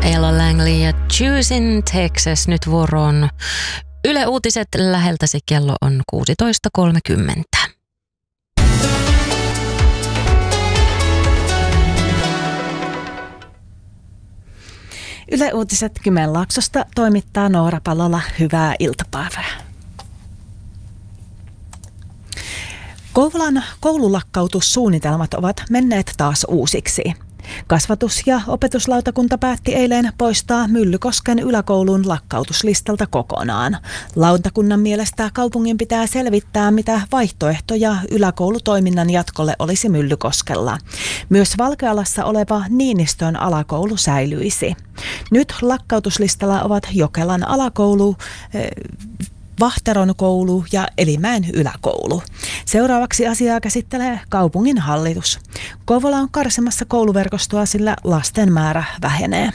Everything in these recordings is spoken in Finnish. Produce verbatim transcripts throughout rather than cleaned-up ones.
Ella Langley ja Choosing Texas nyt vuoroon. Yle Uutiset läheltäsi, kello on kuusitoista kolmekymmentä. Yle Uutiset Kymenlaaksosta toimittaa Noora Palola. Hyvää iltapäivää. Kouvolan koululakkautussuunnitelmat ovat menneet taas uusiksi. Kasvatus- ja opetuslautakunta päätti eilen poistaa Myllykosken yläkoulun lakkautuslistalta kokonaan. Lautakunnan mielestä kaupungin pitää selvittää, mitä vaihtoehtoja yläkoulutoiminnan jatkolle olisi Myllykoskella. Myös Valkealassa oleva Niinistön alakoulu säilyisi. Nyt lakkautuslistalla ovat Jokelan alakoulu, Vahteron koulu ja Elimäen yläkoulu. Seuraavaksi asiaa käsittelee kaupungin hallitus. Kouvola on karsimassa kouluverkostoa, sillä lasten määrä vähenee.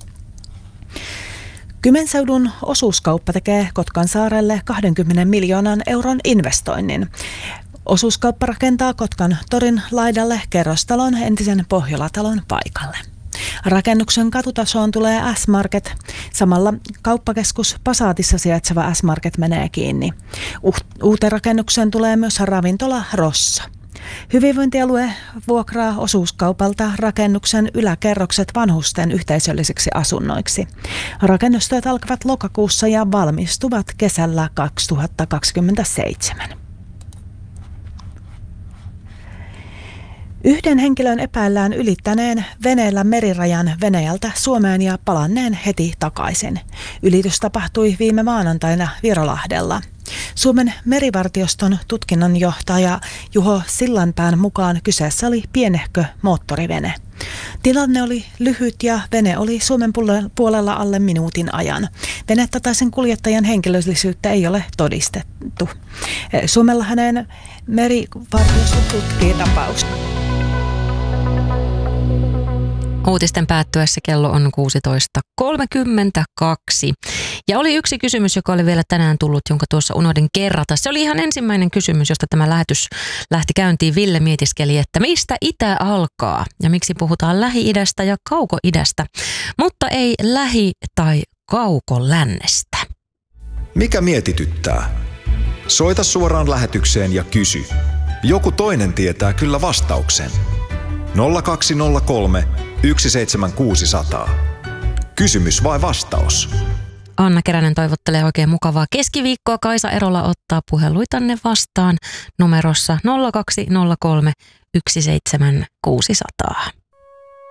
Kymenseudun osuuskauppa tekee Kotkansaarelle kaksikymmentä miljoonan euron investoinnin. Osuuskauppa rakentaa Kotkan torin laidalle kerrostalon entisen Pohjola-talon paikalle. Rakennuksen katutasoon tulee S-Market. Samalla kauppakeskus Pasaatissa sijaitseva S-Market menee kiinni. Uuteen rakennukseen tulee myös ravintola Rossa. Hyvinvointialue vuokraa osuuskaupalta rakennuksen yläkerrokset vanhusten yhteisöllisiksi asunnoiksi. Rakennustyöt alkavat lokakuussa ja valmistuvat kesällä kaksituhattakaksikymmentäseitsemän. Yhden henkilön epäillään ylittäneen veneellä merirajan Venäjältä Suomeen ja palanneen heti takaisin. Ylitys tapahtui viime maanantaina Virolahdella. Suomen merivartioston tutkinnanjohtaja Juho Sillanpään mukaan kyseessä oli pienehkö moottorivene. Tilanne oli lyhyt ja vene oli Suomen puolella alle minuutin ajan. Venettä tai sen kuljettajan henkilöllisyyttä ei ole todistettu. Suomella hänen merivartiosto tutkii tapausta. Uutisten päättyessä kello on kuusitoista kolmekymmentäkaksi. Ja oli yksi kysymys, joka oli vielä tänään tullut, jonka tuossa unohdin kerrata. Se oli ihan ensimmäinen kysymys, josta tämä lähetys lähti käyntiin. Ville mietiskeli, että mistä itä alkaa ja miksi puhutaan Lähi-idästä ja Kauko-idästä, mutta ei Lähi- tai Kauko-lännestä. Mikä mietityttää? Soita suoraan lähetykseen ja kysy. Joku toinen tietää kyllä vastauksen. nolla kaksi nolla kolme yksi seitsemän kuusi nolla nolla. Kysymys vai vastaus? Anna Keränen toivottelee oikein mukavaa keskiviikkoa. Kaisa Erola ottaa puheluitanne vastaan numerossa nolla kaksi nolla kolme yksi seitsemän kuusi nolla nolla.